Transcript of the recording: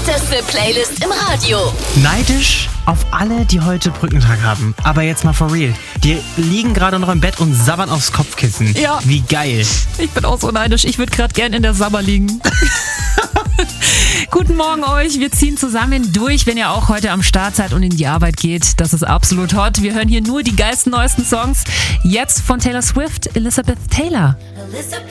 hotteste Playlist im Radio. Neidisch auf alle, die heute Brückentag haben. Aber jetzt mal for real. Die liegen gerade noch im Bett und sabbern aufs Kopfkissen. Ja. Wie geil. Ich bin auch so neidisch. Ich würde gerade gern in der Sabber liegen. Guten Morgen euch. Wir ziehen zusammen durch, wenn ihr auch heute am Start seid und in die Arbeit geht. Das ist absolut hot. Wir hören hier nur die geilsten neuesten Songs. Jetzt von Taylor Swift, Elizabeth Taylor. Elizabeth